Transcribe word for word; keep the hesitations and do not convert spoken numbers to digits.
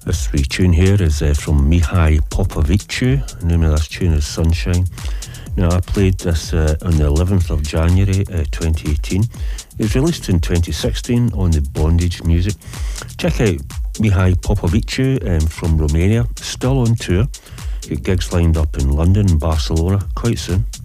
This wee tune here is uh, from Mihai Popoviciu. The name of this tune is Sunshine. Now, I played this uh, on the eleventh of January uh, twenty eighteen. It was released in twenty sixteen on the Bondage Music. Check out Mihai Popoviciu um, from Romania, still on tour. Got gigs lined up in London and Barcelona quite soon.